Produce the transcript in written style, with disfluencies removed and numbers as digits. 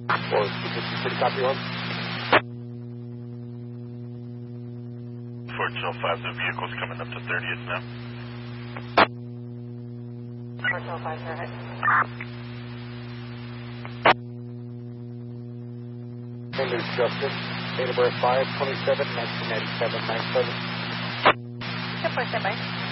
Or pretty copy one. Fort Hill 5, the vehicle's coming up to 30th now. Fort Hill 5, go ahead. My name is Justin. Date of birth 5/27/1997. 97. Good for standby.